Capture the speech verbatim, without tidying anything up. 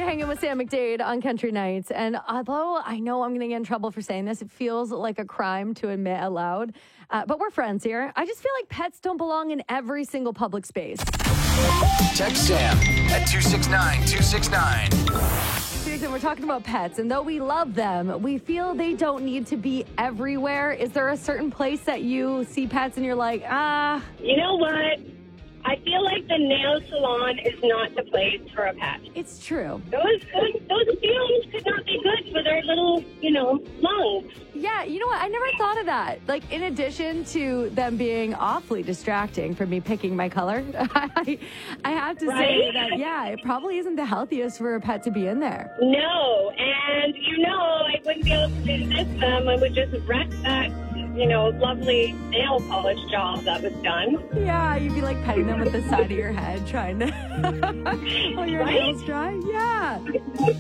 You're hanging with Sam McDade on Country Nights. And although I know I'm going to get in trouble for saying this, it feels like a crime to admit out loud. Uh, but we're friends here. I just feel like pets don't belong in every single public space. Text Sam at two six nine two six nine. Susan, we're talking about pets, and though we love them, we feel they don't need to be everywhere. Is there a certain place that you see pets and you're like, ah? You know what? I feel like the nail salon is not the place for a pet. It's true. Those those, those fumes could not be good for their little, you know, lungs. Yeah, you know what? I never thought of that. Like, in addition to them being awfully distracting for me picking my color, I, I have to Right? say that, yeah, it probably isn't the healthiest for a pet to be in there. No, and you know, I wouldn't be able to resist them. I would just wreck that, you know, lovely nail polish job that was done. Yeah, you'd be like petting them with the side of your head, trying to while your Right? nails dry. Yeah.